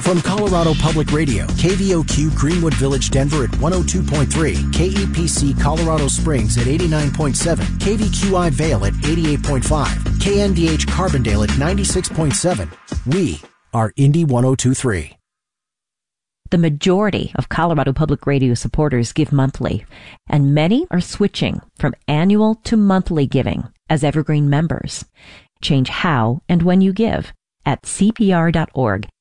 From Colorado Public Radio, KVOQ Greenwood Village, Denver at 102.3, KEPC Colorado Springs at 89.7, KVQI Vale at 88.5, KNDH Carbondale at 96.7. We are Indy 102.3. The majority of Colorado Public Radio supporters give monthly, and many are switching from annual to monthly giving as Evergreen members. Change how and when you give at CPR.org.